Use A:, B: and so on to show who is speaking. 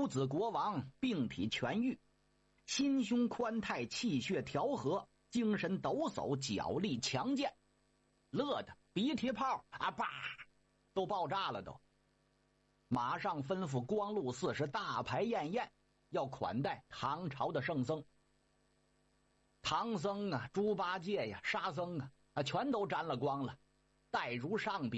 A: 诸子国王病体痊愈，心胸宽泰，气血调和，精神抖擞，脚力强健，乐得鼻涕泡啊叭都爆炸了都。马上吩咐光禄寺是大排宴宴，要款待唐朝的圣僧。唐僧啊，猪八戒呀，沙僧啊，全都沾了光了，待如上宾。